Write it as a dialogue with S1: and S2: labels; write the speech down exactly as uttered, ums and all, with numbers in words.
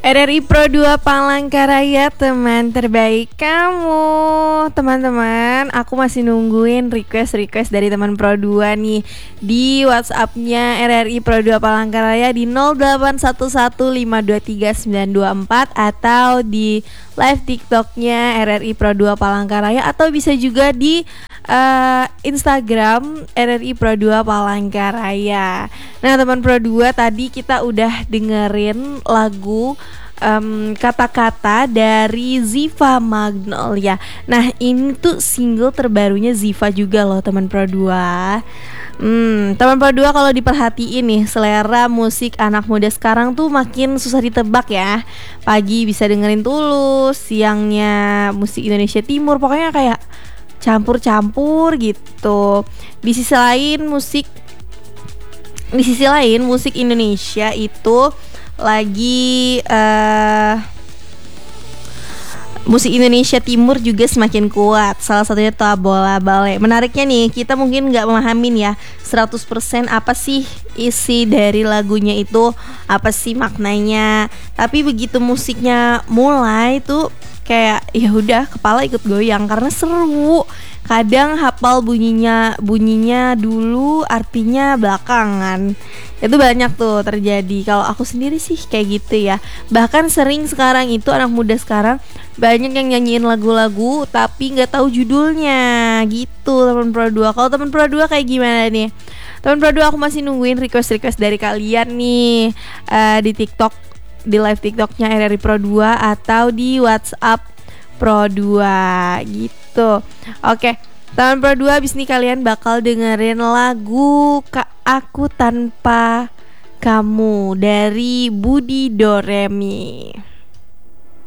S1: R R I Pro dua Palangkaraya, teman terbaik kamu. Teman-teman, aku masih nungguin request-request dari teman Pro dua nih di WhatsApp-nya R R I Pro dua Palangkaraya di nol delapan satu satu lima dua tiga sembilan dua empat, atau di live TikTok-nya R R I Pro dua Palangkaraya, atau bisa juga di uh, Instagram R R I Pro dua Palangkaraya. Nah, teman Pro dua, tadi kita udah dengerin lagu um, kata-kata dari Ziva Magnolia. Nah, ini tuh single terbarunya Ziva juga loh, teman Pro dua. Hmm, teman Pro dua, kalau diperhatiin nih, selera musik anak muda sekarang tuh makin susah ditebak ya. Pagi bisa dengerin Tulus, siangnya musik Indonesia Timur, pokoknya kayak campur-campur gitu. Di sisi lain musik Di sisi lain musik Indonesia itu lagi uh, musik Indonesia Timur juga semakin kuat. Salah satunya Toa Bola Bale. Menariknya nih, kita mungkin gak memahamin ya seratus persen apa sih isi dari lagunya itu, apa sih maknanya. Tapi begitu musiknya mulai tuh kayak ya udah, kepala ikut goyang karena seru. Kadang hafal bunyinya bunyinya dulu, artinya belakangan. Itu banyak tuh terjadi. Kalau aku sendiri sih kayak gitu ya. Bahkan sering sekarang itu anak muda sekarang banyak yang nyanyiin lagu-lagu tapi nggak tahu judulnya gitu, teman Pro dua. Kalau teman Pro dua kayak gimana nih? Teman Pro dua, aku masih nungguin request-request dari kalian nih uh, di TikTok, di live TikToknya R R I Pro dua, atau di WhatsApp Pro dua gitu. Oke, teman Pro dua, abis ini kalian bakal dengerin lagu Kak Aku Tanpa Kamu dari Budi Doremi.